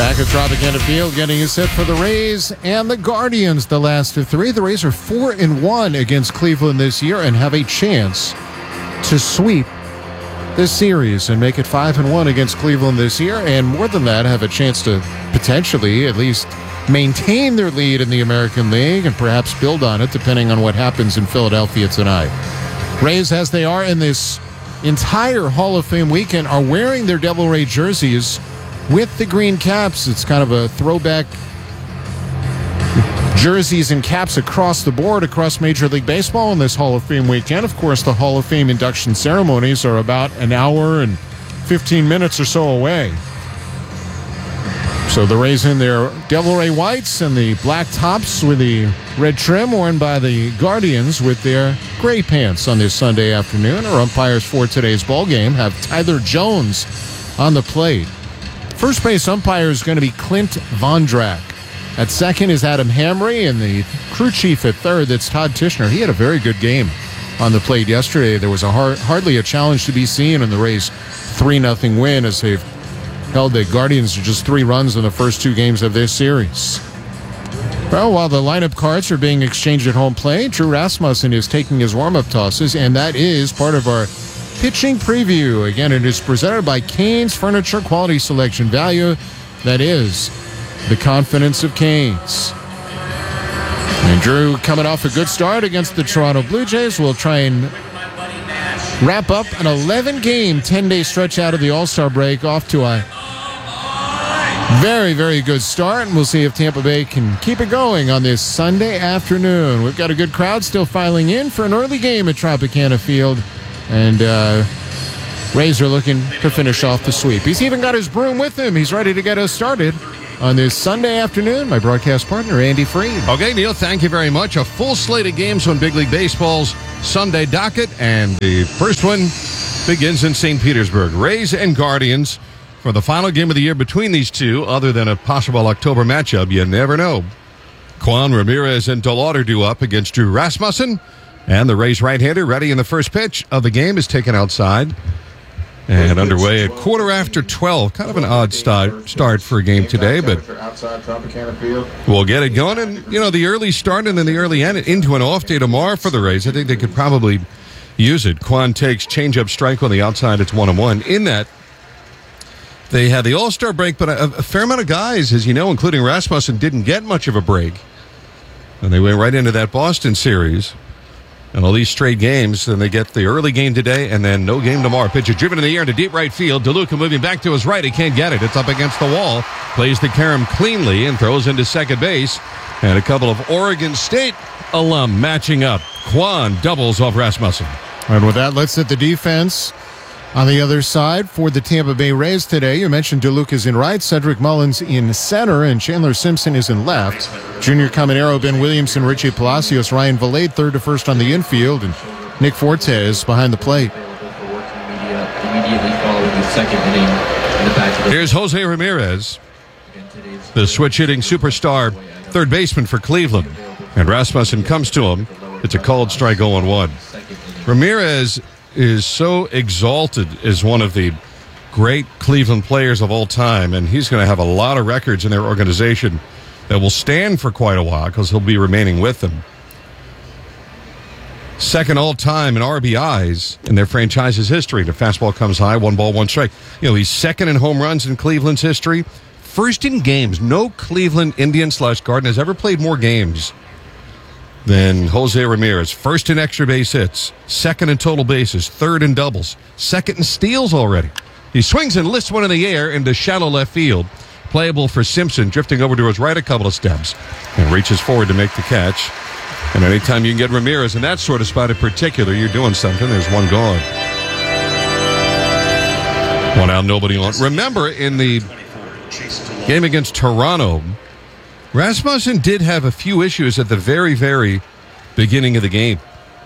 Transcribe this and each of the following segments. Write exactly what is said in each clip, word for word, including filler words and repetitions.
Back at Tropicana Field, getting you set for the Rays and the Guardians, the last of three. The Rays are four and one against Cleveland this year and have a chance to sweep this series and make it five and one against Cleveland this year, and more than that, have a chance to potentially at least maintain their lead in the American League and perhaps build on it, depending on what happens in Philadelphia tonight. Rays, as they are in this entire Hall of Fame weekend, are wearing their Devil Ray jerseys with the green caps. It's kind of a throwback jerseys and caps across the board, across Major League Baseball in this Hall of Fame weekend. Of course, the Hall of Fame induction ceremonies are about an hour and fifteen minutes or so away. So the Rays in their Devil Ray whites and the black tops with the red trim, worn by the Guardians with their gray pants on this Sunday afternoon. Our umpires for today's ball game have Tyler Jones on the plate. First base umpire is going to be Clint Vondrak. At second is Adam Hamry, and the crew chief at third, that's Todd Tishner. He had a very good game on the plate yesterday. There was a hard, hardly a challenge to be seen in the Rays' three nothing win as they've held the Guardians to just three runs in the first two games of this series. Well, while the lineup cards are being exchanged at home plate, Drew Rasmussen is taking his warm-up tosses, and that is part of our pitching preview. Again, it is presented by Canes Furniture Quality Selection Value. That is the confidence of Canes. And Drew, coming off a good start against the Toronto Blue Jays, will try and wrap up an eleven-game, ten-day stretch out of the All-Star break off to a very, very good start. And we'll see if Tampa Bay can keep it going on this Sunday afternoon. We've got a good crowd still filing in for an early game at Tropicana Field. And uh, Rays are looking to finish off the sweep. He's even got his broom with him. He's ready to get us started on this Sunday afternoon. My broadcast partner, Andy Freed. Okay, Neil, thank you very much. A full slate of games on Big League Baseball's Sunday docket. And the first one begins in Saint Petersburg. Rays and Guardians for the final game of the year between these two, other than a possible October matchup. You never know. Juan Ramirez and DeLauder do up against Drew Rasmussen. And the Rays right-hander, ready in the first pitch of the game, is taken outside. And underway at quarter after twelve. Kind of an odd start, start for a game today, but we'll get it going. And, you know, the early start and then the early end into an off day tomorrow for the Rays. I think they could probably use it. Quan takes change-up strike on the outside. It's one and one. In that, they had the All-Star break, but a, a fair amount of guys, as you know, including Rasmussen, didn't get much of a break. And they went right into that Boston series. And all these straight games, then they get the early game today and then no game tomorrow. Pitch is driven in the air into deep right field. DeLuca moving back to his right. He can't get it. It's up against the wall. Plays the carom cleanly and throws into second base. And a couple of Oregon State alum matching up. Quan doubles off Rasmussen. And with that, let's hit the defense. On the other side for the Tampa Bay Rays today, you mentioned DeLuca's in right, Cedric Mullins in center, and Chandler Simpson is in left. Junior Caminero, Ben Williamson, Richie Palacios, Ryan Valade third to first on the infield, and Nick Fortes behind the plate. Here's Jose Ramirez, the switch-hitting superstar third baseman for Cleveland. And Rasmussen comes to him. It's a called strike oh and one. Ramirez is so exalted as one of the great Cleveland players of all time, and he's going to have a lot of records in their organization that will stand for quite a while because he'll be remaining with them. Second all-time in R B Is in their franchise's history. The fastball comes high, one ball, one strike. You know, he's second in home runs in Cleveland's history. First in games. No Cleveland Indian slash Garden has ever played more games than Jose Ramirez. First in extra base hits, second in total bases, third in doubles, second in steals already. He swings and lifts one in the air into shallow left field. Playable for Simpson, drifting over to his right a couple of steps, and reaches forward to make the catch. And anytime you can get Ramirez in that sort of spot in particular, you're doing something. There's one gone. One out, nobody on. Remember, in the game against Toronto, Rasmussen did have a few issues at the very, very beginning of the game.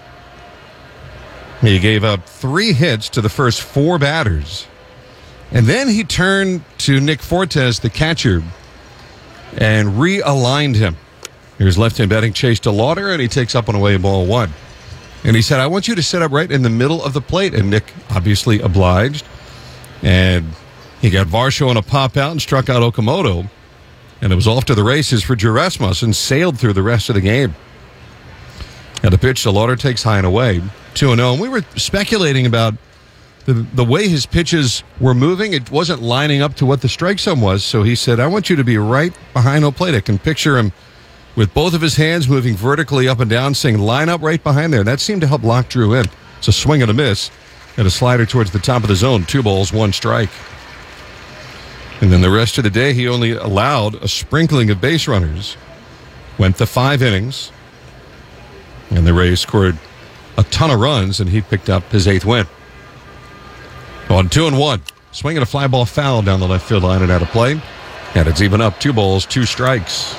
He gave up three hits to the first four batters. And then he turned to Nick Fortes, the catcher, and realigned him. Here's left-hand batting Chase DeLauder, and he takes up and away ball one. And he said, I want you to set up right in the middle of the plate. And Nick obviously obliged. And He got Varsho on a pop out and struck out Okamoto. And it was off to the races for Drew Rasmussen, sailed through the rest of the game. And the pitch to Lauder takes high and away, two and oh. And we were speculating about the, the way his pitches were moving. It wasn't lining up to what the strike zone was. So he said, I want you to be right behind home plate. I can picture him with both of his hands moving vertically up and down, saying, line up right behind there. And that seemed to help lock Drew in. It's a swing and a miss, and a slider towards the top of the zone. Two balls, one strike. And then the rest of the day, he only allowed a sprinkling of base runners. Went the five innings. And the Rays scored a ton of runs, and he picked up his eighth win. On two and one. Swinging a fly ball foul down the left field line and out of play. And it's even up. Two balls, two strikes.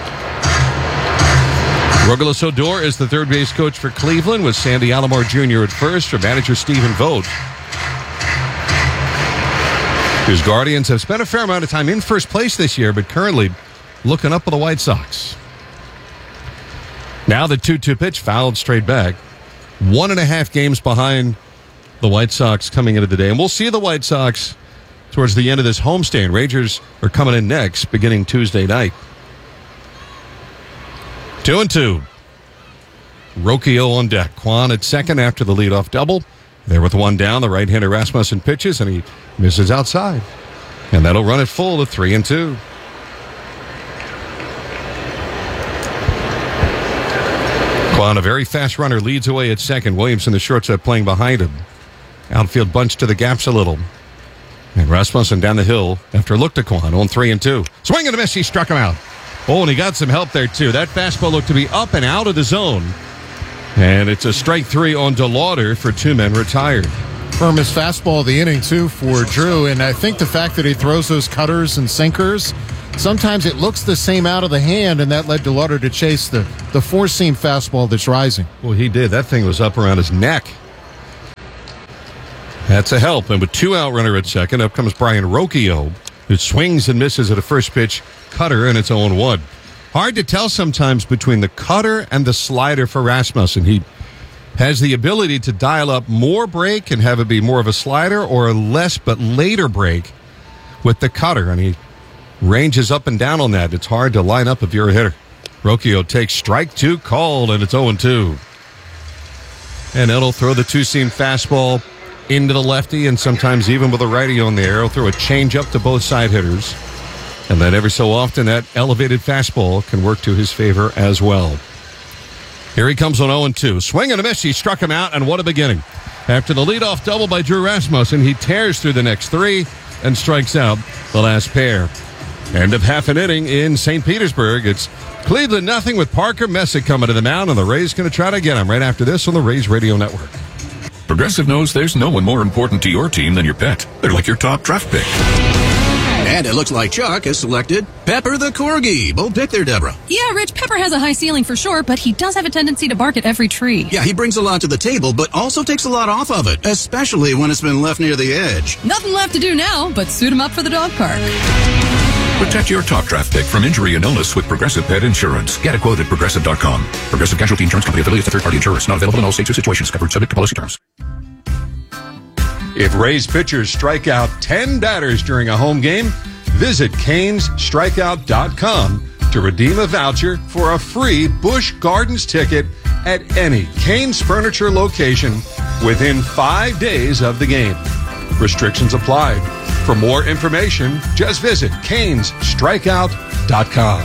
Rogelis Odor is the third base coach for Cleveland, with Sandy Alomar Junior at first for manager Stephen Vogt. His Guardians have spent a fair amount of time in first place this year, but currently looking up with the White Sox. Now the two two pitch fouled straight back. One and a half games behind the White Sox coming into the day. And we'll see the White Sox towards the end of this homestand. Rangers are coming in next, beginning Tuesday night. Two and two. Rocchio on deck. Kwan at second after the leadoff double. There with one down, the right-hander Rasmussen pitches, and he misses outside. And that'll run it full to three and two. Kwan, a very fast runner, leads away at second. Williamson, the shortstop, playing behind him. Outfield bunched to the gaps a little. And Rasmussen down the hill after a look to Kwan on three and two. Swing and a miss, he struck him out. Oh, and he got some help there, too. That fastball looked to be up and out of the zone. And it's a strike three on DeLauder for two men retired. Firmest fastball of the inning, too, for Drew. And I think the fact that he throws those cutters and sinkers, sometimes it looks the same out of the hand, and that led DeLauder to chase the, the four-seam fastball that's rising. Well, he did. That thing was up around his neck. That's a help. And with two out runner at second, up comes Brian Rocchio, who swings and misses at a first pitch cutter, and it's oh and one. Hard to tell sometimes between the cutter and the slider for Rasmussen. He has the ability to dial up more break and have it be more of a slider, or a less but later break with the cutter, and he ranges up and down on that. It's hard to line up if you're a hitter. Rocchio takes strike two called, and it's oh and two. And it'll throw the two-seam fastball into the lefty, and sometimes even with a righty on the arrow, throw a changeup to both side hitters. And then every so often, that elevated fastball can work to his favor as well. Here he comes on oh and two. Swing and a miss. He struck him out, and what a beginning. After the leadoff double by Drew Rasmussen, he tears through the next three and strikes out the last pair. End of half an inning in Saint Petersburg. It's Cleveland nothing with Parker Messick coming to the mound, and the Rays going to try to get him right after this on the Rays Radio Network. Progressive knows there's no one more important to your team than your pet. They're like your top draft pick. And it looks like Chuck has selected Pepper the Corgi. Bold pick there, Deborah. Yeah, Rich, Pepper has a high ceiling for sure, but he does have a tendency to bark at every tree. Yeah, he brings a lot to the table, but also takes a lot off of it, especially when it's been left near the edge. Nothing left to do now but suit him up for the dog park. Protect your top draft pick from injury and illness with Progressive Pet Insurance. Get a quote at Progressive dot com. Progressive Casualty Insurance Company affiliates of third-party insurers. Not available in all states or situations. Covered subject to policy terms. If Rays pitchers strike out ten batters during a home game, visit Canes Strikeout dot com to redeem a voucher for a free Busch Gardens ticket at any Canes Furniture location within five days of the game. Restrictions apply. For more information, just visit Canes Strikeout dot com.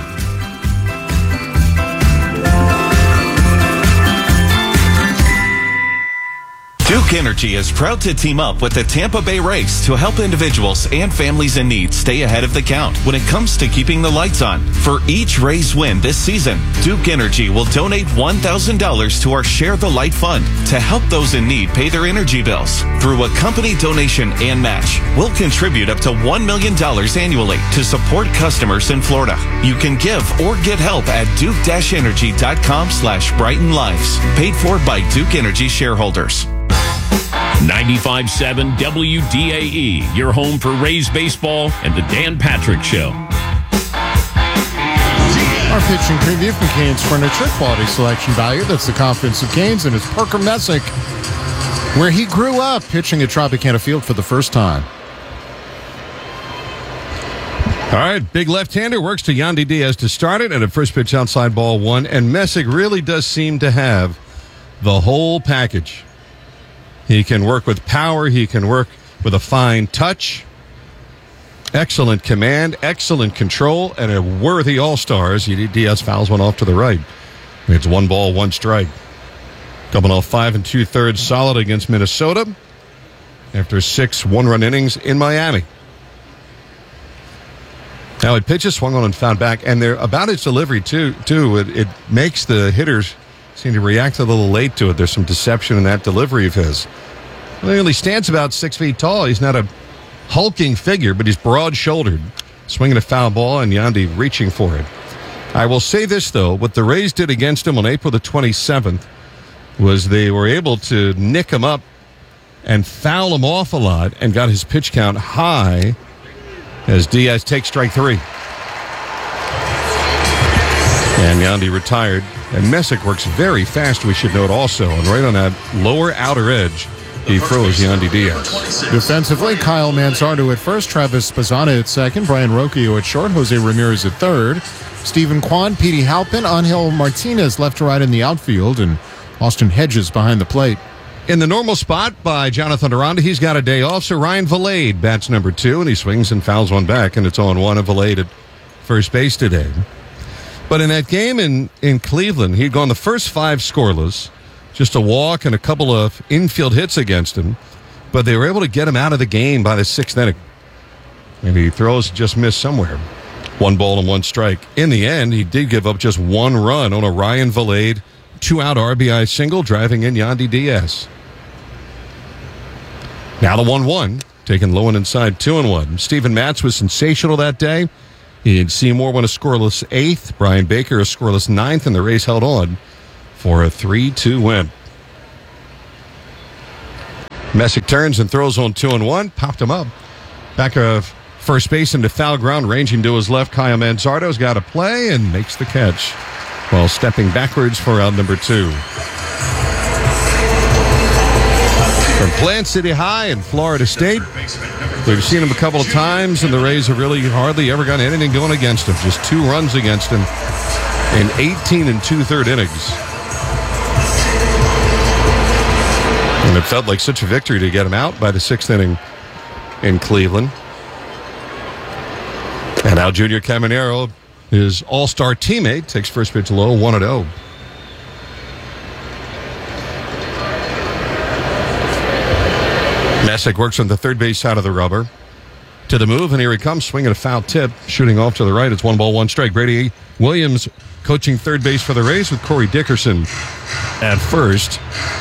Duke Energy is proud to team up with the Tampa Bay Rays to help individuals and families in need stay ahead of the count when it comes to keeping the lights on. For each Rays win this season, Duke Energy will donate one thousand dollars to our Share the Light Fund to help those in need pay their energy bills. Through a company donation and match, we'll contribute up to one million dollars annually to support customers in Florida. You can give or get help at duke energy dot com slash brighten lives. Paid for by Duke Energy shareholders. ninety-five point seven W D A E, your home for Rays baseball and the Dan Patrick Show. Our pitching preview from Canes Furniture, quality selection value. That's the confidence of Canes, and it's Parker Messick, where he grew up pitching at Tropicana Field for the first time. All right, big left-hander works to Yandy Diaz to start it, and a first pitch outside ball one. And Messick really does seem to have the whole package. He can work with power. He can work with a fine touch. Excellent command, excellent control, and a worthy all-star as Diaz fouls one off to the right. It's one ball, one strike. Coming off five and two-thirds solid against Minnesota after six one-run innings in Miami. Now it pitches, swung on and fouled back, and they're about its delivery too. Too it, it makes the hitters seem to react a little late to it. There's some deception in that delivery of his. Well, he stands about six feet tall. He's not a hulking figure, but he's broad-shouldered, swinging a foul ball, and Yandy reaching for it. I will say this though: what the Rays did against him on April the twenty-seventh was they were able to nick him up and foul him off a lot, and got his pitch count high. As Diaz takes strike three. And Yandy retired. And Messick works very fast, we should note also. And right on that lower outer edge, he throws Yandy Diaz. Defensively, Kyle Manzardo at first, Travis Spazana at second, Brian Rocchio at short, Jose Ramirez at third, Stephen Kwan, Petey Halpin, Angel Martinez left to right in the outfield, and Austin Hedges behind the plate. In the normal spot by Jonathan Aranda, he's got a day off, so Ryan Valade bats number two, and he swings and fouls one back, and it's on one of Valade at first base today. But in that game in, in Cleveland, he'd gone the first five scoreless, just a walk and a couple of infield hits against him, but they were able to get him out of the game by the sixth inning. And he throws, just missed somewhere. One ball and one strike. In the end, he did give up just one run on a Ryan Valade two-out R B I single, driving in Yandy Diaz. Now the one one, taken low and inside, two and one. Steven Matz was sensational that day. He had Seymour won a scoreless eighth, Brian Baker a scoreless ninth, and the Rays held on for a three two win. Messick turns and throws on two and one, popped him up. Back of first base into foul ground, ranging to his left, Kyle Manzardo's got a play and makes the catch while stepping backwards for out number two. From Plant City High in Florida State, we've seen him a couple of times, and the Rays have really hardly ever gotten anything going against him. Just two runs against him in eighteen and two-third innings. And it felt like such a victory to get him out by the sixth inning in Cleveland. And now Junior Caminero, his all-star teammate, takes first pitch low, one and oh. Messick works on the third base side of the rubber. To the move, and here he comes, swinging a foul tip, shooting off to the right. It's one ball, one strike. Brady Williams coaching third base for the Rays with Corey Dickerson at first.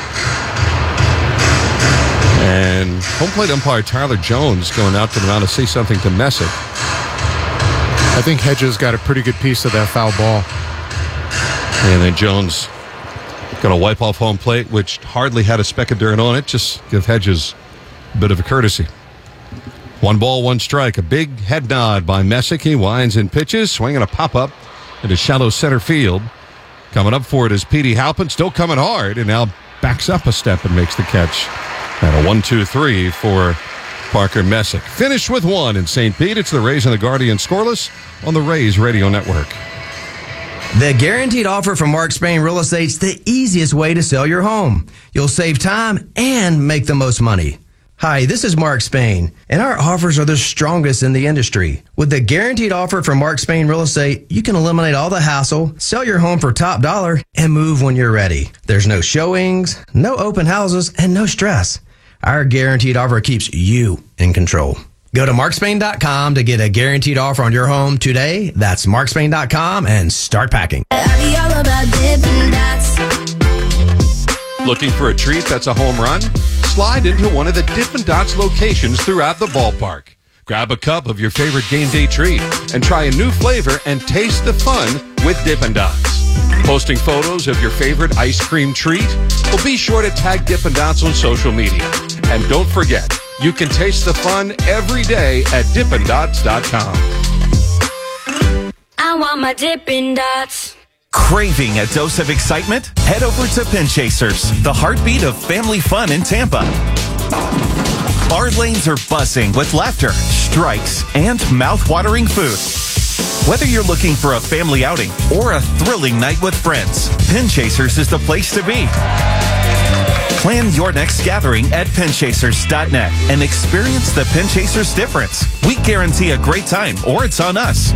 And home plate umpire Tyler Jones going out to the mound to say something to Messick. I think Hedges got a pretty good piece of that foul ball. And then Jones going to wipe off home plate, which hardly had a speck of dirt on it. Just give Hedges a bit of a courtesy. One ball, one strike. A big head nod by Messick. He winds and pitches, swinging a pop-up into shallow center field. Coming up for it is Petey Halpin, still coming hard, and now backs up a step and makes the catch. And a one two three for Parker Messick. Finished with one in Saint Pete. It's the Rays and the Guardians scoreless on the Rays Radio Network. The Guaranteed Offer from Mark Spain Real Estate's the easiest way to sell your home. You'll save time and make the most money. Hi, this is Mark Spain, and our offers are the strongest in the industry. With the Guaranteed Offer from Mark Spain Real Estate, you can eliminate all the hassle, sell your home for top dollar, and move when you're ready. There's no showings, no open houses, and no stress. Our Guaranteed Offer keeps you in control. Go to mark spain dot com to get a guaranteed offer on your home today. That's mark spain dot com and start packing. Looking for a treat that's a home run? Slide into one of the Dippin' Dots locations throughout the ballpark. Grab a cup of your favorite game day treat and try a new flavor and taste the fun with Dippin' Dots. Posting photos of your favorite ice cream treat? Well, be sure to tag Dippin' Dots on social media. And don't forget, you can taste the fun every day at dippin dots dot com. I want my Dippin' Dots. Craving a dose of excitement? Head over to Pin Chasers, the heartbeat of family fun in Tampa. Our lanes are buzzing with laughter, strikes, and mouth-watering food. Whether you're looking for a family outing or a thrilling night with friends, Pin Chasers is the place to be. Plan your next gathering at pin chasers dot net and experience the Pin Chasers difference. We guarantee a great time, or it's on us.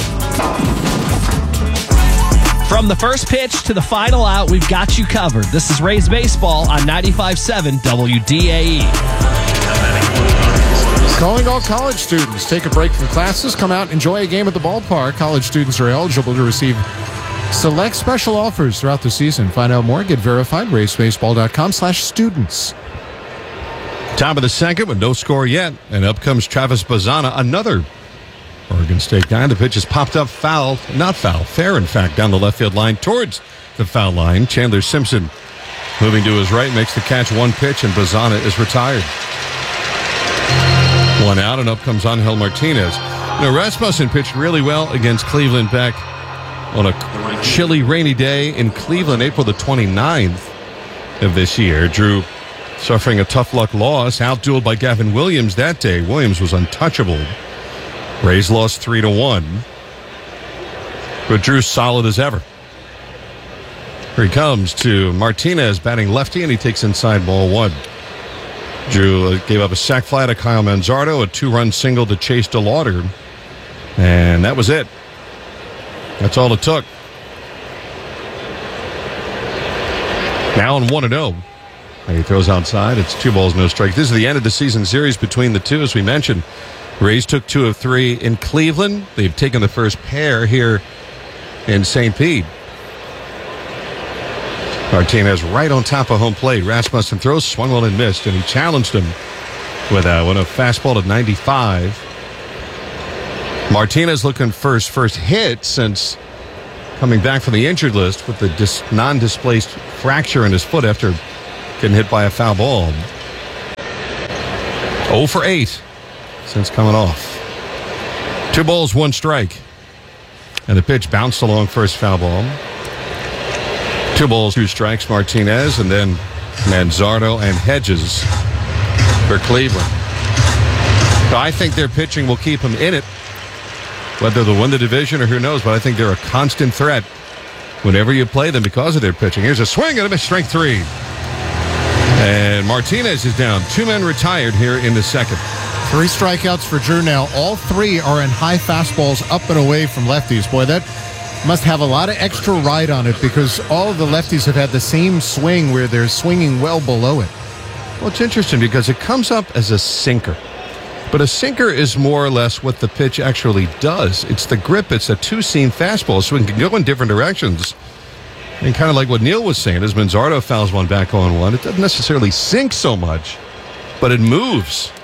From the first pitch to the final out, we've got you covered. This is Rays Baseball on ninety-five point seven W D A E. Calling all college students. Take a break from classes. Come out, enjoy a game at the ballpark. College students are eligible to receive select special offers throughout the season. Find out more. Get verified. rays baseball dot com slash students. Top of the second with no score yet. And up comes Travis Bazzana, another Oregon State guy. The pitch is popped up foul. Not foul. Fair, in fact, down the left field line towards the foul line. Chandler Simpson moving to his right. Makes the catch. One pitch, and Bazzana is retired. One out, and up comes Angel Martinez. You know, Rasmussen pitched really well against Cleveland back on a chilly, rainy day in Cleveland, April the twenty-ninth of this year. Drew suffering a tough luck loss, outdueled by Gavin Williams that day. Williams was untouchable. Rays lost three to one. But Drew's solid as ever. Here he comes to Martinez, batting lefty, and he takes inside ball one. Drew gave up a sac fly to Kyle Manzardo, a two-run single to Chase DeLauder, and that was it. That's all it took. Now on one and oh. He throws outside. It's two balls, no strike. This is the end of the season series between the two, as we mentioned. Rays took two of three in Cleveland. They've taken the first pair here in Saint Pete. Martinez right on top of home plate. Rasmussen throws, swung on and missed, and he challenged him with a, with a fastball at ninety-five. Martinez looking for his first hit since coming back from the injured list with the dis- non-displaced fracture in his foot after getting hit by a foul ball. oh for eight since coming off. Two balls, one strike. And the pitch bounced along first foul ball. Two balls, two strikes, Martinez, and then Manzardo and Hedges for Cleveland. So I think their pitching will keep them in it, whether they'll win the division or who knows, but I think they're a constant threat whenever you play them because of their pitching. Here's a swing and a miss, strike three. And Martinez is down. Two men retired here in the second. Three strikeouts for Drew now. All three are in high fastballs up and away from lefties. Boy, that must have a lot of extra ride on it because all of the lefties have had the same swing where they're swinging well below it. Well, it's interesting because it comes up as a sinker. But a sinker is more or less what the pitch actually does. It's the grip. It's a two-seam fastball, so it can go in different directions. And kind of like what Neil was saying, as Manzardo fouls one back on one, it doesn't necessarily sink so much, but it moves.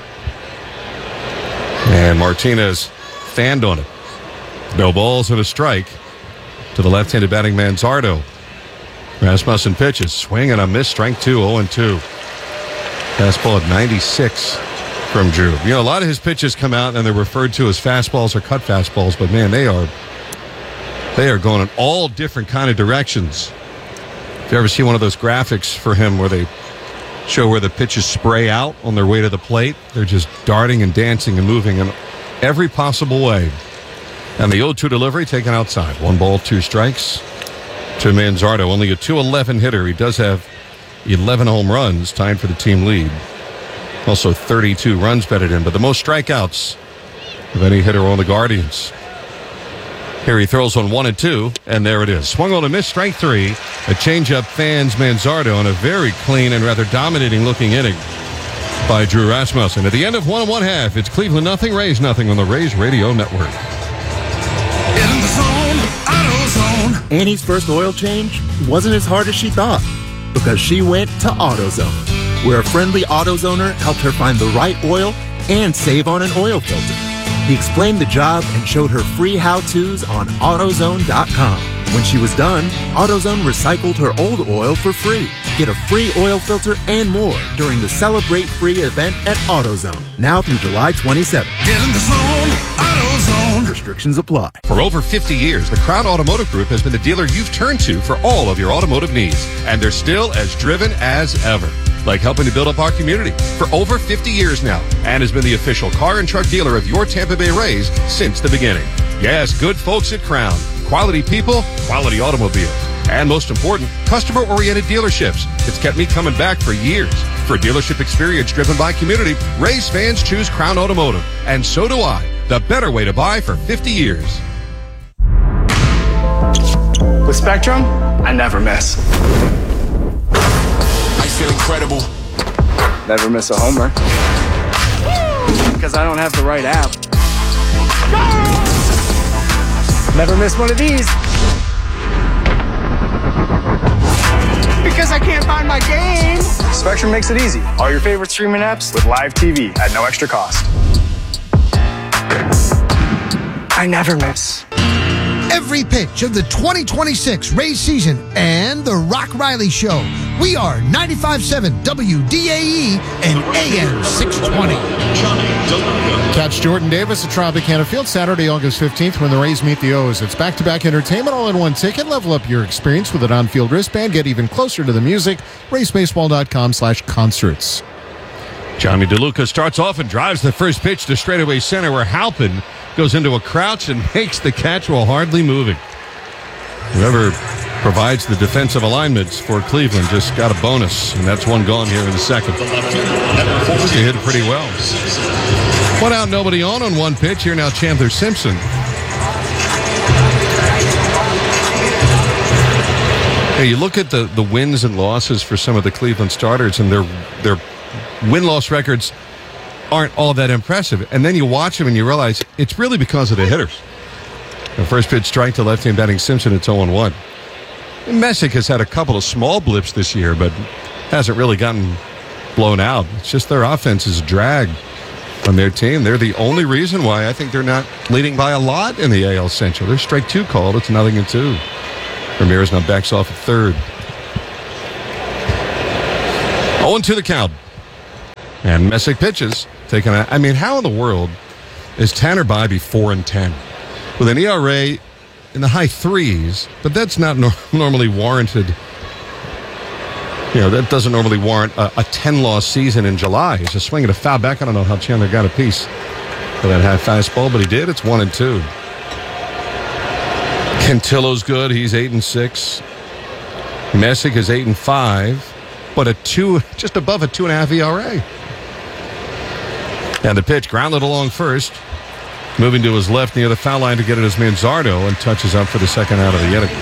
And Martinez fanned on it. No balls and a strike to the left-handed batting Manzardo. Rasmussen pitches. Swing and a miss. Strike two, oh and two. Fastball at ninety-six from Drew. You know, a lot of his pitches come out and they're referred to as fastballs or cut fastballs, but man, they are they are going in all different kind of directions. If you ever see one of those graphics for him where they show where the pitches spray out on their way to the plate, they're just darting and dancing and moving in every possible way. And the oh two delivery taken outside. One ball, two strikes to Manzardo. Only a two eleven hitter. He does have eleven home runs, tied for the team lead. Also thirty-two runs batted in, but the most strikeouts of any hitter on the Guardians. Here he throws on one and two, and there it is. Swung on a miss, strike three. A changeup fans Manzardo on a very clean and rather dominating looking inning by Drew Rasmussen. At the end of one and one half, it's Cleveland nothing, Rays nothing on the Rays Radio Network. In the zone, AutoZone. Annie's first oil change wasn't as hard as she thought because she went to AutoZone, where a friendly AutoZoner helped her find the right oil and save on an oil filter. He explained the job and showed her free how-tos on AutoZone dot com. When she was done, AutoZone recycled her old oil for free. Get a free oil filter and more during the Celebrate Free event at AutoZone, now through July twenty-seventh. Get in the zone, AutoZone. Restrictions apply. For over fifty years, the Crowd Automotive Group has been the dealer you've turned to for all of your automotive needs, and they're still as driven as ever. like helping to build up our community for over fifty years now, and has been the official car and truck dealer of your Tampa Bay Rays since the beginning. Yes, good folks at Crown. Quality people, quality automobiles. And most important, customer-oriented dealerships. It's kept me coming back for years. For dealership experience driven by community, Rays fans choose Crown Automotive. And so do I. The better way to buy for fifty years. With Spectrum, I never miss. I feel incredible. Never miss a homer. Because I don't have the right app. Never miss one of these. Because I can't find my game. Spectrum makes it easy. All your favorite streaming apps with live T V at no extra cost. I never miss. Every pitch of the twenty twenty-six Rays season and the Rock Riley Show. We are ninety-five point seven W D A E and A M six twenty. Catch Jordan Davis at Tropicana Field Saturday, August fifteenth when the Rays meet the O's. It's back-to-back entertainment all in one ticket. Level up your experience with an on-field wristband. Get even closer to the music. RaysBaseball.com slash concerts. Johnny DeLuca starts off and drives the first pitch to straightaway center where Halpin goes into a crouch and makes the catch while hardly moving. Whoever provides the defensive alignments for Cleveland just got a bonus, and that's one gone here in the second. He hit pretty well. One out, nobody on on one pitch. Here now Chandler Simpson. Hey, you look at the, the wins and losses for some of the Cleveland starters, and their their win-loss records aren't all that impressive. And then you watch them and you realize it's really because of the hitters. The first pitch strike to left-hand batting Simpson, it's oh and one. And Messick has had a couple of small blips this year, but hasn't really gotten blown out. It's just their offense is dragged on their team. They're the only reason why I think they're not leading by a lot in the A L Central. There's strike two called. It's nothing and two. Ramirez now backs off at third. oh and two the count. And Messick pitches. Taking a, I mean, how in the world is Tanner Bybee four and ten with an E R A in the high threes? But that's not no, normally warranted. You know, that doesn't normally warrant a, a ten-loss season in July. He's just swinging a foul back. I don't know how Chandler got a piece for that high fastball, but he did. It's one and two. Cantillo's good. He's eight and six. Messick is eight and five, but a two, just above a two and a half E R A. And the pitch grounded along first, moving to his left near the foul line to get it as Manzardo, and touches up for the second out of the inning.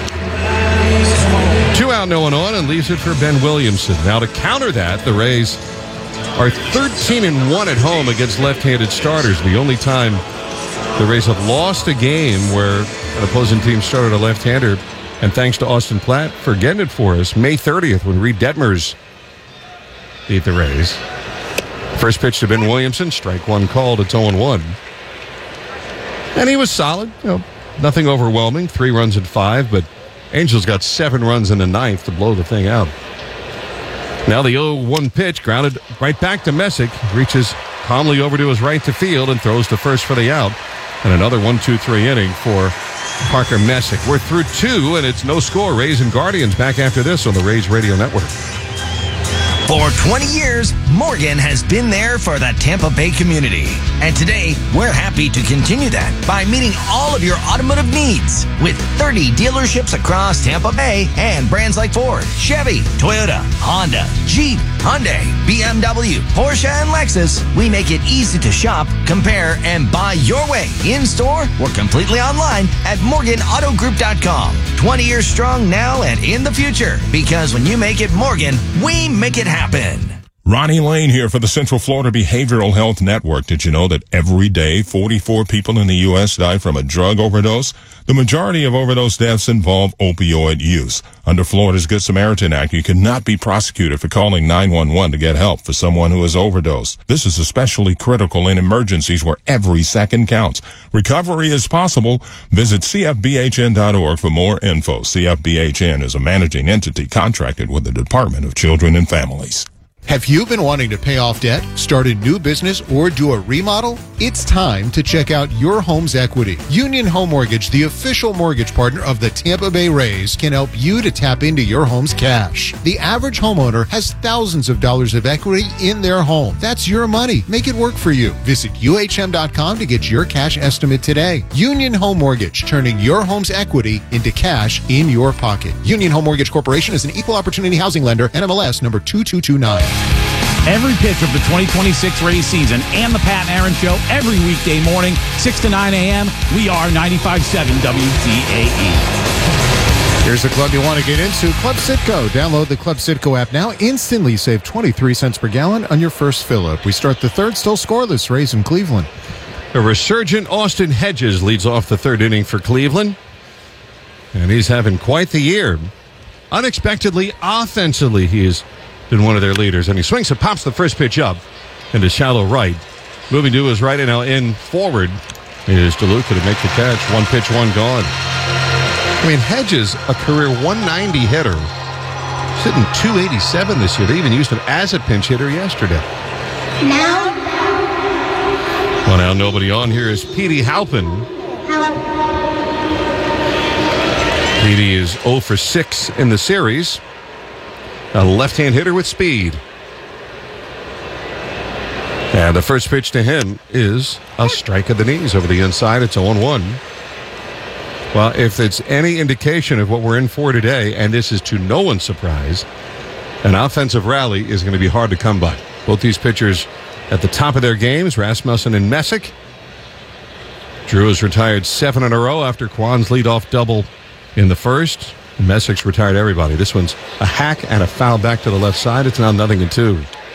Two out, no one on, and leaves it for Ben Williamson. Now to counter that, the Rays are thirteen and one at home against left-handed starters. The only time the Rays have lost a game where an opposing team started a left-hander, and thanks to Austin Platt for getting it for us, May thirtieth when Reed Detmers beat the Rays. First pitch to Ben Williamson, strike one called, it's oh and one. And he was solid, you know, nothing overwhelming, three runs in five, but Angels got seven runs in the ninth to blow the thing out. Now the oh one pitch, grounded right back to Messick, reaches calmly over to his right to field and throws to first for the out. And another one two three inning for Parker Messick. We're through two, and it's no score. Rays and Guardians back after this on the Rays Radio Network. For twenty years, Morgan has been there for the Tampa Bay community. And today, we're happy to continue that by meeting all of your automotive needs with thirty dealerships across Tampa Bay and brands like Ford, Chevy, Toyota, Honda, Jeep, Hyundai, B M W, Porsche, and Lexus. We make it easy to shop, compare, and buy your way in-store or completely online at Morgan Auto Group dot com. twenty years strong now and in the future, because when you make it Morgan, we make it happen. Ronnie Lane here for the Central Florida Behavioral Health Network. Did you know that every day forty-four people in the U S die from a drug overdose? The majority of overdose deaths involve opioid use. Under Florida's Good Samaritan Act, you cannot be prosecuted for calling nine one one to get help for someone who has overdosed. This is especially critical in emergencies where every second counts. Recovery is possible. Visit C F B H N dot org for more info. C F B H N is a managing entity contracted with the Department of Children and Families. Have you been wanting to pay off debt, start a new business, or do a remodel? It's time to check out Your Home's Equity. Union Home Mortgage, the official mortgage partner of the Tampa Bay Rays, can help you to tap into your home's cash. The average homeowner has thousands of dollars of equity in their home. That's your money. Make it work for you. Visit U H M dot com to get your cash estimate today. Union Home Mortgage, turning your home's equity into cash in your pocket. Union Home Mortgage Corporation is an equal opportunity housing lender, N M L S number two two two nine. Every pitch of the twenty twenty-six Rays season and the Pat and Aaron Show every weekday morning, six to nine a.m. We are ninety-five point seven W D A E. Here's the club you want to get into, Club Citgo. Download the Club Citgo app now. Instantly save twenty-three cents per gallon on your first fill-up. We start the third, still scoreless, Rays in Cleveland. A resurgent Austin Hedges leads off the third inning for Cleveland. And he's having quite the year. Unexpectedly, offensively, he has been one of their leaders. And he swings and pops the first pitch up into shallow right. Moving to his right and now in forward is DeLuca to make the catch. One pitch, one gone. I mean, Hedges, a career one ninety hitter, sitting two eighty-seven this year. They even used him as a pinch hitter yesterday. Now. Well, now nobody on here is Petey Halpin. Petey is oh for six in the series. A left-hand hitter with speed. And the first pitch to him is a strike at the knees over the inside. It's oh one. Well, if it's any indication of what we're in for today, and this is to no one's surprise, an offensive rally is going to be hard to come by. Both these pitchers at the top of their games, Rasmussen and Messick. Drew has retired seven in a row after Kwan's leadoff double in the first. Messick's retired everybody. This one's a hack and a foul back to the left side. It's now nothing in two.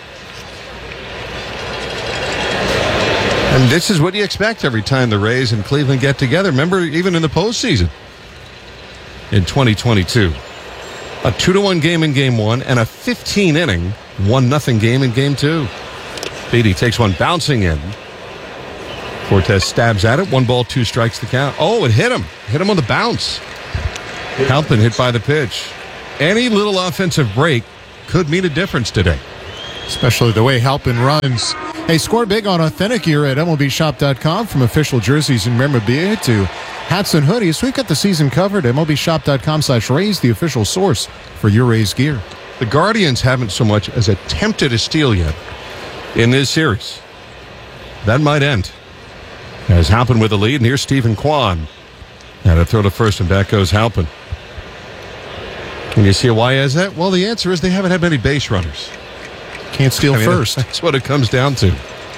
And this is what you expect every time the Rays and Cleveland get together. Remember, even in the postseason in twenty twenty-two. A two to one game in game one and a fifteen inning, one nothing game in game two. Petey takes one bouncing in. Cortez stabs at it. One ball, two strikes to count. Oh, it hit him. Hit him on the bounce. Halpin hit by the pitch. Any little offensive break could mean a difference today. Especially the way Halpin runs. Hey, score big on Authentic Gear at M L B shop dot com. From official jerseys and memorabilia to hats and hoodies, we've got the season covered. M L B shop dot com slash Rays, the official source for your Rays gear. The Guardians haven't so much as attempted a steal yet in this series. That might end. As Halpin with the lead, and here's Stephen Kwan. And a throw to first, and back goes Halpin. And you see why is that? Well, the answer is they haven't had many base runners. Can't steal I mean, first. That's what it comes down to.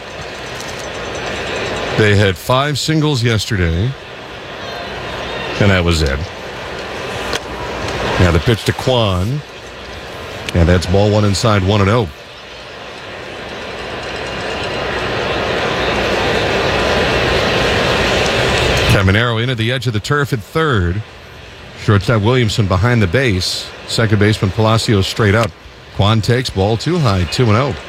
They had five singles yesterday, and that was it. Now the pitch to Kwan, and that's ball one inside, one and oh. Caminero in at the edge of the turf at third. Shortstop Williamson behind the base. Second baseman Palacios straight up. Kwan takes ball too high, two and oh.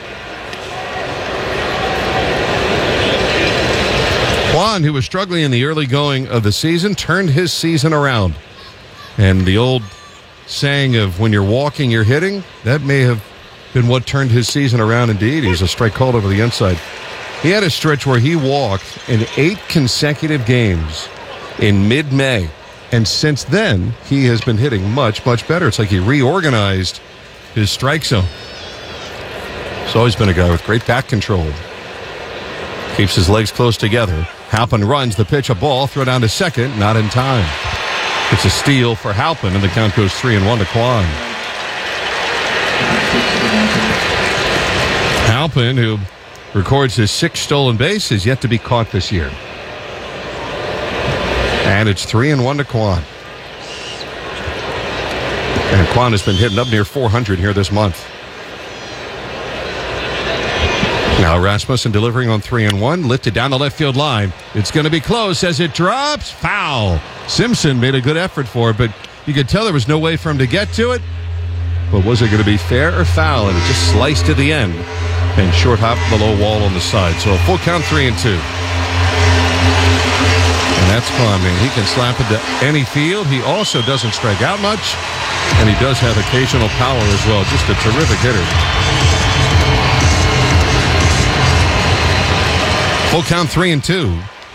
Kwan, who was struggling in the early going of the season, turned his season around. And the old saying of when you're walking, you're hitting, that may have been what turned his season around indeed. He was a strike called over the inside. He had a stretch where he walked in eight consecutive games in mid-May. And since then, he has been hitting much, much better. It's like he reorganized his strike zone. He's always been a guy with great back control. Keeps his legs close together. Halpin runs the pitch, a ball, throw down to second, not in time. It's a steal for Halpin, and the count goes three and one to Kwan. Halpin, who records his sixth stolen base, is yet to be caught this year. And it's three and one to Kwan. And Kwan has been hitting up near four hundred here this month. Now Rasmussen delivering on three and one, lifted down the left field line. It's going to be close as it drops. Foul. Simpson made a good effort for it, but you could tell there was no way for him to get to it. But was it going to be fair or foul? And it just sliced to the end and short hopped the low wall on the side. So a full count, three and two. And that's Kwan, man. He can slap into any field. He also doesn't strike out much, and he does have occasional power as well. Just a terrific hitter. Full count, three and two.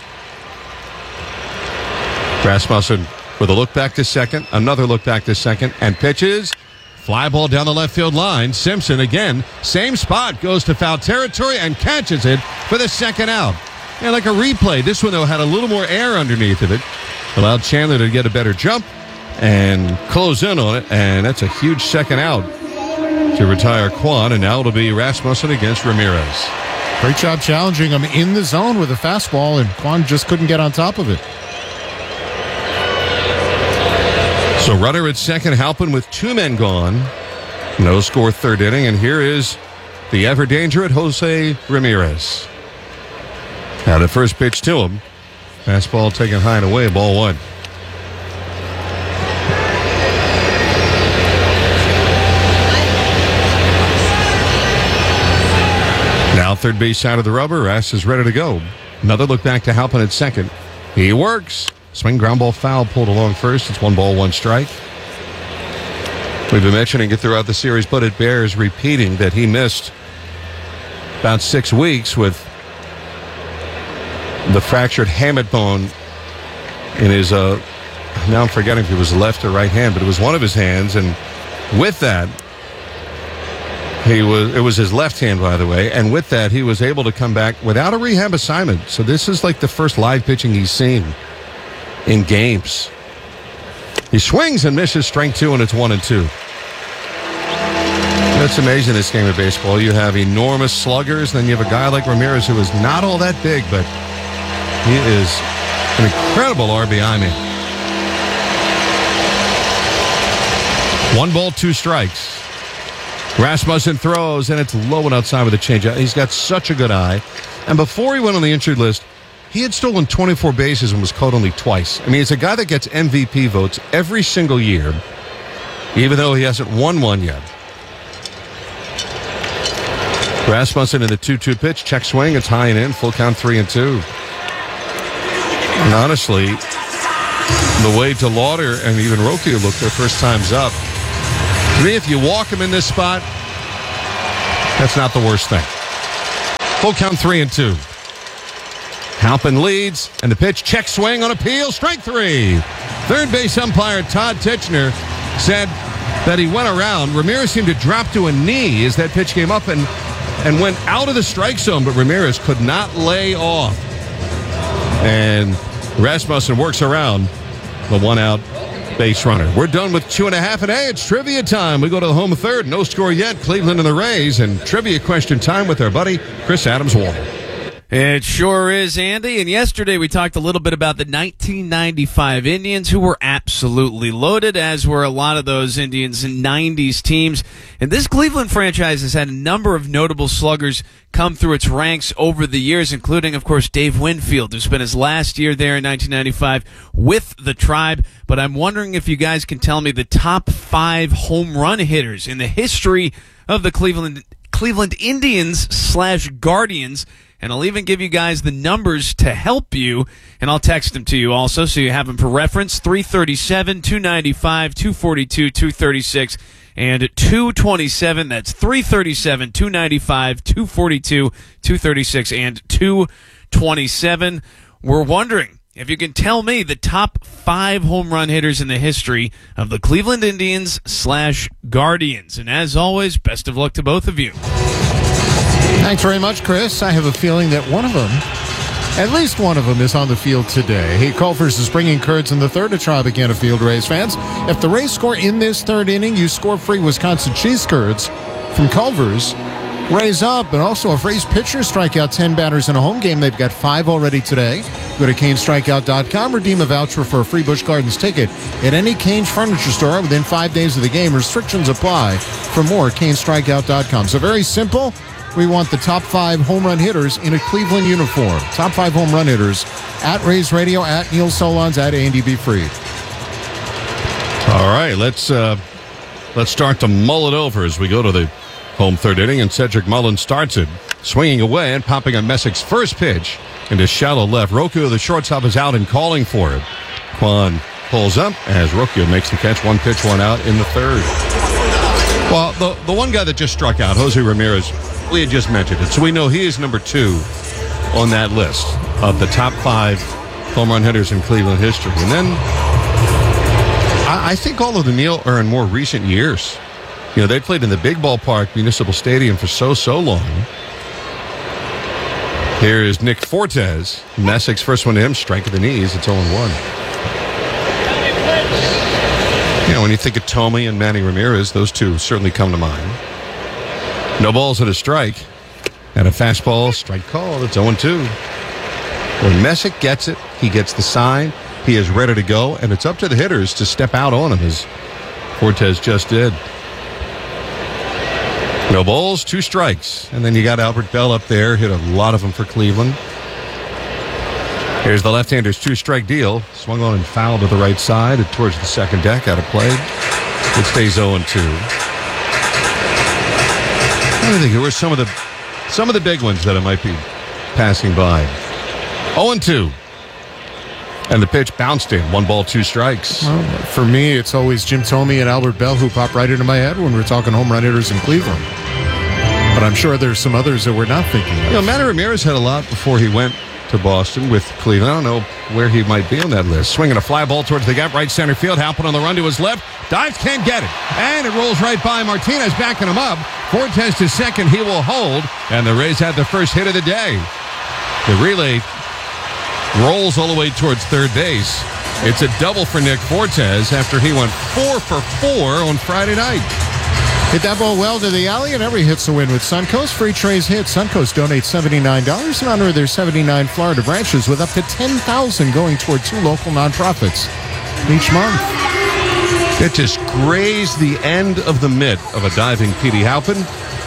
Rasmussen with a look back to second, another look back to second, and pitches. Fly ball down the left field line. Simpson again, same spot, goes to foul territory and catches it for the second out. And like a replay, this one, though, had a little more air underneath of it. Allowed Chandler to get a better jump and close in on it, and that's a huge second out to retire Kwan, and now it'll be Rasmussen against Ramirez. Great job challenging him in the zone with a fastball, and Kwan just couldn't get on top of it. So runner at second, Halpin with two men gone. No score third inning, and here is the ever dangerous Jose Ramirez. Now the first pitch to him. Fastball taken high and away, ball one. Now third base side of the rubber. Rass is ready to go. Another look back to Halpin at second. He works. Swing, ground ball, foul, pulled along first. It's one ball, one strike. We've been mentioning it throughout the series, but it bears repeating that he missed about six weeks with the fractured hamate bone in his, uh, now I'm forgetting if it was left or right hand, but it was one of his hands, and with that, he was, it was his left hand, by the way, and with that, he was able to come back without a rehab assignment. So this is like the first live pitching he's seen in games. He swings and misses, strike two, and it's one and two. That's amazing, this game of baseball. You have enormous sluggers, then you have a guy like Ramirez who is not all that big, but he is an incredible R B I man. One ball, two strikes. Rasmussen throws, and it's low and outside with a changeup. He's got such a good eye. And before he went on the injured list, he had stolen twenty-four bases and was caught only twice. I mean, it's a guy that gets M V P votes every single year, even though he hasn't won one yet. Rasmussen in the two two pitch, check swing, it's high and in, full count three and two. And honestly, the way to Lauder and even Rocchio looked their first times up, to me, if you walk him in this spot, that's not the worst thing. Full count three and two. Halpin leads, and the pitch, check swing on appeal, strike three. Third base umpire Todd Tichenor said that he went around. Ramirez seemed to drop to a knee as that pitch came up and, and went out of the strike zone, but Ramirez could not lay off. And Rasmussen works around the one-out base runner. We're done with two and a half, and hey, it's trivia time. We go to the home third. No score yet. Cleveland and the Rays, and trivia question time with our buddy Chris Adams-Wall. It sure is, Andy. And yesterday we talked a little bit about the nineteen ninety-five Indians, who were absolutely loaded, as were a lot of those Indians and nineties teams. And this Cleveland franchise has had a number of notable sluggers come through its ranks over the years, including, of course, Dave Winfield, who spent his last year there in nineteen ninety-five with the Tribe. But I'm wondering if you guys can tell me the top five home run hitters in the history of the Cleveland Cleveland Indians slash Guardians. And I'll even give you guys the numbers to help you, and I'll text them to you also so you have them for reference. three thirty-seven, two ninety-five, two forty-two, two thirty-six, and two twenty-seven. That's three thirty-seven, two ninety-five, two forty-two, two thirty-six, and two twenty-seven. We're wondering if you can tell me the top five home run hitters in the history of the Cleveland Indians slash Guardians. And as always, best of luck to both of you. Thanks very much, Chris. I have a feeling that one of them, at least one of them, is on the field today. Hey, Culver's is bringing Kurds in the third to Tropicana Field, Rays fans. If the Rays score in this third inning, you score free Wisconsin cheese curds from Culver's. Rays up, and also if Rays pitchers strike out ten batters in a home game, they've got five already today. Go to Canes Strikeout dot com, redeem a voucher for a free Busch Gardens ticket at any Canes furniture store within five days of the game. Restrictions apply. For more, Canes Strikeout dot com. So very simple. We want the top five home run hitters in a Cleveland uniform. Top five home run hitters at Rays Radio, at Neil Solondz, at Andy B. Freed. All right, let's uh, let's start to mull it over as we go to the home third inning, and Cedric Mullins starts it, swinging away and popping on Messick's first pitch into shallow left. Rocchio, the shortstop, is out and calling for it. Kwan pulls up as Rocchio makes the catch. One pitch, one out in the third. Well, the, the one guy that just struck out, Jose Ramirez, we had just mentioned it, so we know he is number two on that list of the top five home run hitters in Cleveland history. And then I, I think all of the Neil are in more recent years. You know, they played in the big ballpark, Municipal Stadium, for so, so long. Here is Nick Fortes. Messic's first one to him, strike at the knees. It's oh one. You know, when you think of Tomey and Manny Ramirez, those two certainly come to mind. No balls and a strike. And a fastball, strike call. It's oh two. When Messick gets it, he gets the sign. He is ready to go, and it's up to the hitters to step out on him, as Fortes just did. No balls, two strikes. And then you got Albert Bell up there, hit a lot of them for Cleveland. Here's the left-hander's two-strike deal. Swung on and fouled to the right side towards the second deck, out of play. It stays oh two. I think who were some of the some of the big ones that I might be passing by. oh two. And the pitch bounced in. One ball, two strikes. Well, for me, it's always Jim Tomey and Albert Bell who pop right into my head when we're talking home run hitters in Cleveland. But I'm sure there's some others that we're not thinking of. You know, Manny Ramirez had a lot before he went to Boston with Cleveland. I don't know where he might be on that list. Swinging a fly ball towards the gap, right center field. Halpin on the run to his left. Dives, can't get it. And it rolls right by. Martinez backing him up. Fortes to second. He will hold. And the Rays had the first hit of the day. The relay rolls all the way towards third base. It's a double for Nick Fortes after he went four for four on Friday night. Hit that ball well to the alley, and every hit's a win with Suncoast. Free trays hit. Suncoast donates seventy-nine dollars in honor of their seventy-nine Florida branches, with up to ten thousand dollars going toward two local nonprofits each month. It just grazed the end of the mitt of a diving Petey Halpin.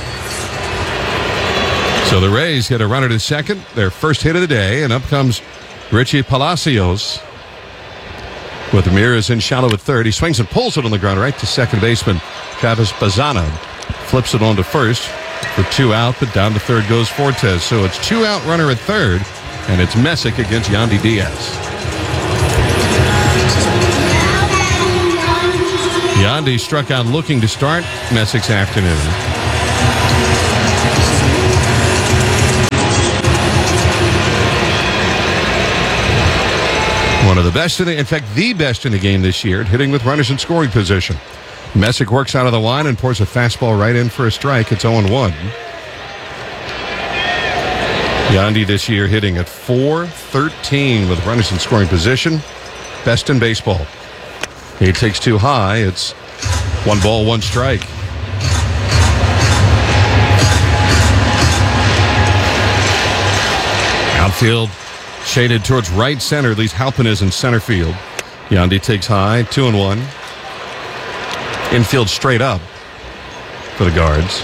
So the Rays hit a runner to second, their first hit of the day, and up comes Richie Palacios with Ramirez in shallow at third. He swings and pulls it on the ground right to second baseman Travis Bazzana. Flips it on to first for two out, but down to third goes Fortes. So it's two out runner at third, and it's Messick against Yandy Diaz. Yandy struck out looking to start Messick's afternoon. One of the best in the, in fact, the best in the game this year at hitting with runners in scoring position. Messick works out of the line and pours a fastball right in for a strike. It's oh one. Yandy this year hitting at four thirteen with runners in scoring position. Best in baseball. He takes two high. It's one ball, one strike. Outfield shaded towards right center. At least Halpin is in center field. Yandy takes high, two and one. Infield straight up for the guards.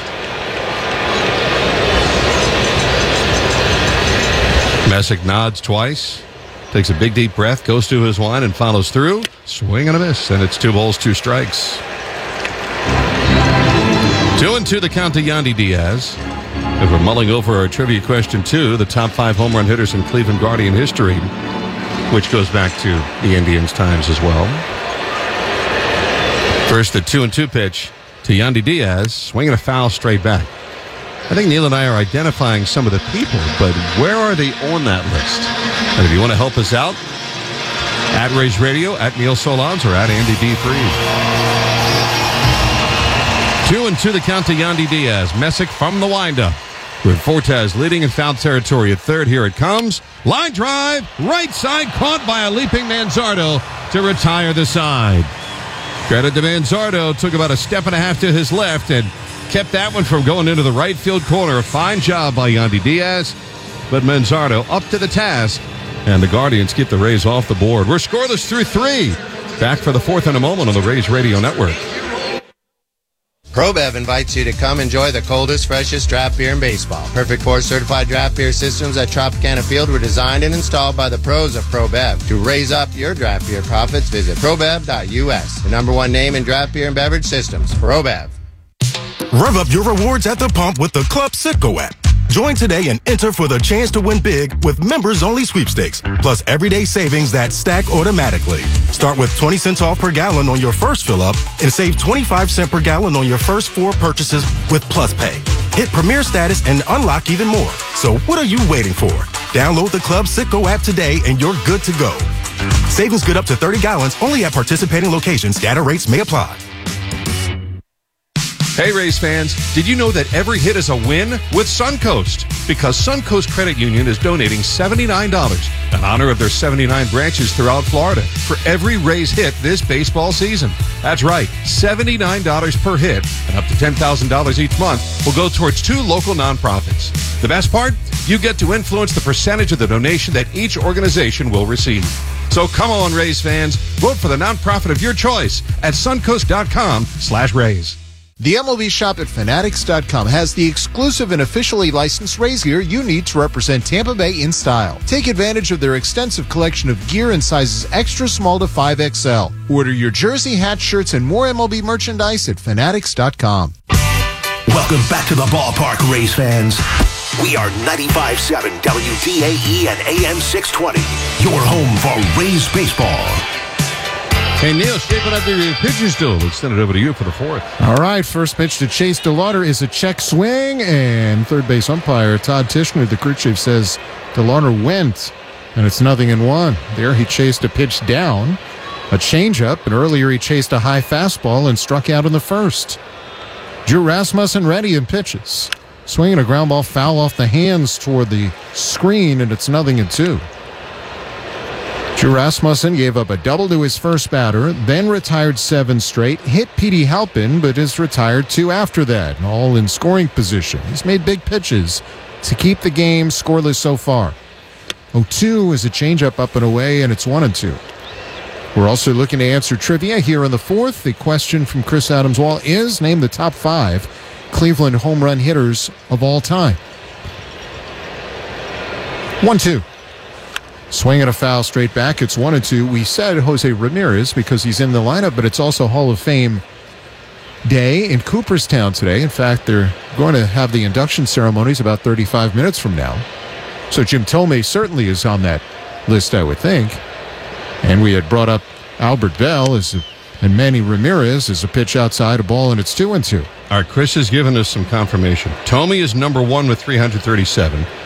Messick nods twice, takes a big deep breath, goes to his line and follows through. Swing and a miss, and it's two balls, two strikes. Two and two the count to Yandy Diaz. If we're mulling over our trivia question two, the top five home run hitters in Cleveland Guardian history, which goes back to the Indians' times as well. First, the two and two pitch to Yandy Diaz, swinging a foul straight back. I think Neil and I are identifying some of the people, but where are they on that list? And if you want to help us out, at Rays Radio, at Neil Solondz, or at Andy D. Freed. Two and two the count to Yandy Diaz. Messick from the windup, with Fortes leading in foul territory at third. Here it comes. Line drive, right side, caught by a leaping Manzardo to retire the side. Credit to Manzardo, took about a step and a half to his left and kept that one from going into the right field corner. A fine job by Yandy Diaz, but Manzardo up to the task, and the Guardians get the Rays off the board. We're scoreless through three. Back for the fourth in a moment on the Rays Radio Network. ProBev invites you to come enjoy the coldest, freshest draft beer in baseball. Perfect for certified draft beer systems at Tropicana Field were designed and installed by the pros of ProBev. To raise up your draft beer profits, visit probev dot U S. The number one name in draft beer and beverage systems, ProBev. Rev up your rewards at the pump with the Club Citgo app. Join today and enter for the chance to win big with members-only sweepstakes, plus everyday savings that stack automatically. Start with twenty cents off per gallon on your first fill-up and save twenty-five cents per gallon on your first four purchases with Plus Pay. Hit Premier status and unlock even more. So what are you waiting for? Download the Club Citgo app today and you're good to go. Savings good up to thirty gallons only at participating locations. Data rates may apply. Hey, Rays fans, did you know that every hit is a win with Suncoast? Because Suncoast Credit Union is donating seventy-nine dollars in honor of their seventy-nine branches throughout Florida for every Rays hit this baseball season. That's right, seventy-nine dollars per hit and up to ten thousand dollars each month will go towards two local nonprofits. The best part? You get to influence the percentage of the donation that each organization will receive. So come on, Rays fans, vote for the nonprofit of your choice at suncoast.com slash Rays. The M L B shop at Fanatics dot com has the exclusive and officially licensed Rays gear you need to represent Tampa Bay in style. Take advantage of their extensive collection of gear in sizes extra small to five X L. Order your jersey, hat, shirts, and more M L B merchandise at Fanatics dot com. Welcome back to the ballpark, Rays fans. We are ninety-five point seven W D A E and A M six twenty, your home for Rays baseball. Hey, Neil, shaping up the pitches duel. Let's send it over to you for the fourth. All right, first pitch to Chase DeLauder is a check swing, and third base umpire Todd Tishner, the crew chief, says DeLauder went, and it's nothing in one. There he chased a pitch down, a changeup, and earlier he chased a high fastball and struck out in the first. Drew Rasmussen ready in pitches. Swinging a ground ball foul off the hands toward the screen, and it's nothing in two. Drew Rasmussen gave up a double to his first batter, then retired seven straight, hit Petey Halpin, but is retired two after that, all in scoring position. He's made big pitches to keep the game scoreless so far. oh two is a changeup up and away, and it's one and two. We're also looking to answer trivia here in the fourth. The question from Chris Adams Wall is, name the top five Cleveland home run hitters of all time. one two. Swing and a foul straight back. It's one and two. We said Jose Ramirez because he's in the lineup, but it's also Hall of Fame day in Cooperstown today. In fact, they're going to have the induction ceremonies about thirty-five minutes from now. So Jim Thome certainly is on that list, I would think. And we had brought up Albert Bell as a, and Manny Ramirez as a pitch outside, a ball, and it's two and two. All right, Chris has given us some confirmation. Thome is number one with three hundred thirty-seven.